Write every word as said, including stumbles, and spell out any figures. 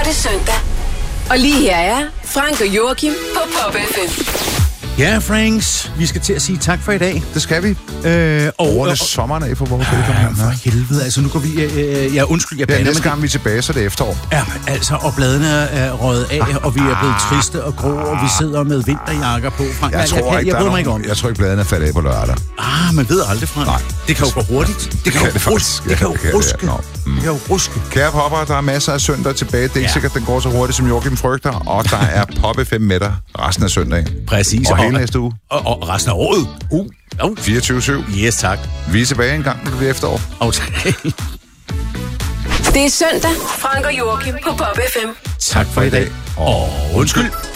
er det søndag. Og lige her er Frank og Joachim på Pop F M. Ja, Franks, vi skal til at sige tak for i dag. Det skal vi. Øh, og, Over og, det sommeren af for vores ja, vedkommende. for helvede, altså nu går vi... Øh, ja, undskyld, jeg Ja, bander, næste gang vi er tilbage, så er det efterår. Ja, altså, og bladene er røget af, og vi er blevet triste og grå, og vi sidder med vinterjakker på. Frank, Jeg, jeg, tror jeg, jeg, ikke, jeg der bryder er mig ikke nogen, om. jeg tror ikke, bladene er faldet af på lørdag. Ah, man ved aldrig, Frank. Nej. Det kan jo gå hurtigt. Det kan, kan jo det ruske. faktisk. Det kan jo Ja, det kan det, ruske. ja. Nå, mm. Det kan jo ruske. Kære popper, der er masser af søndag tilbage. Det er ikke Ja. sikkert, den går så hurtigt, som Joachim frygter. Og der er Pop F M med dig resten af søndagen. Præcis. Og hele næste uge. Og, og resten af året. Uh, Oh. fireogtyve syv. Yes, tak. Vi er tilbage en gang, når det bliver efterår. Aftale. Det er søndag. Frank og Joachim på Pop F M. Tak for i dag. Og undskyld.